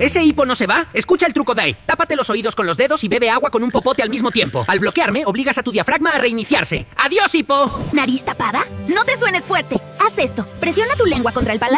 ¿Ese hipo no se va? Escucha el truco Dai. Tápate los oídos con los dedos y bebe agua con un popote al mismo tiempo. Al bloquearme, obligas a tu diafragma a reiniciarse. ¡Adiós, hipo! ¿Nariz tapada? No te suenes fuerte. Haz esto. Presiona tu lengua contra el paladar